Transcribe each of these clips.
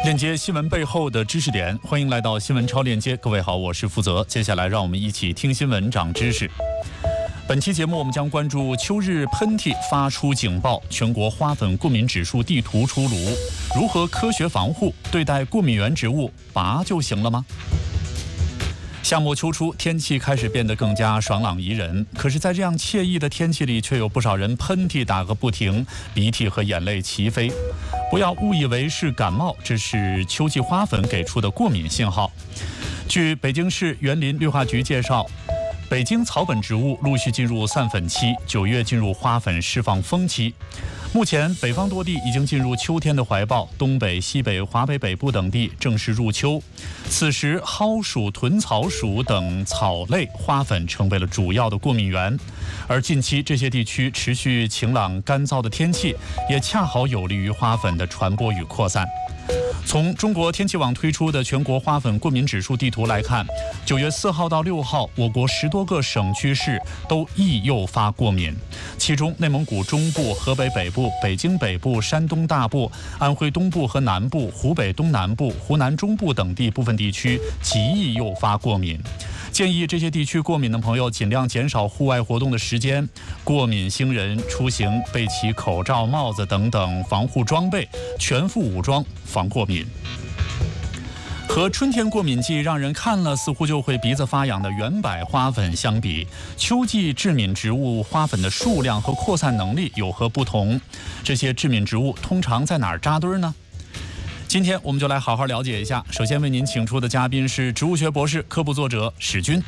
链接新闻背后的知识点，欢迎来到新闻超链接。各位好，我是负责。接下来让我们一起听新闻长知识。本期节目我们将关注秋日喷嚏发出警报，全国花粉过敏指数地图出炉，如何科学防护？对待过敏原植物，拔就行了吗？夏末秋初，天气开始变得更加爽朗宜人。可是，在这样惬意的天气里，却有不少人喷嚏打个不停，鼻涕和眼泪齐飞。不要误以为是感冒，这是秋季花粉给出的过敏信号。据北京市园林绿化局介绍，北京草本植物陆续进入散粉期，9月进入花粉释放风期。目前，北方多地已经进入秋天的怀抱，东北、西北、华北北部等地正式入秋。此时，蒿属、豚草属等草类花粉成为了主要的过敏源。而近期这些地区持续晴朗干燥的天气，也恰好有利于花粉的传播与扩散。从中国天气网推出的全国花粉过敏指数地图来看，9月4号到6号，我国10多个省区市都易诱发过敏，其中内蒙古中部、河北北部、北京北部、山东大部、安徽东部和南部、湖北东南部、湖南中部等地部分地区极易诱发过敏。建议这些地区过敏的朋友尽量减少户外活动的时间，过敏星人出行备齐口罩、帽子等等防护装备，全副武装防过敏。和春天过敏季让人看了似乎就会鼻子发痒的圆柏花粉相比，秋季致敏植物花粉的数量和扩散能力有何不同？这些致敏植物通常在哪儿扎堆呢？今天我们就来好好了解一下。首先为您请出的嘉宾是植物学博士、科普作者史军。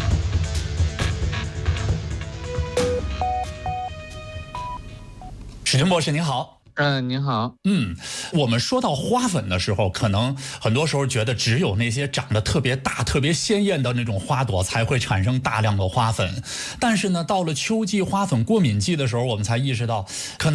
史军博士您好。 您好。 我们说到花粉的时候，可能很多时候觉得只有那些长得特别大、特别鲜艳的那种花朵才会产生大量的花粉。但是呢，到了秋季花粉过敏季的时候，我们才意识到，可能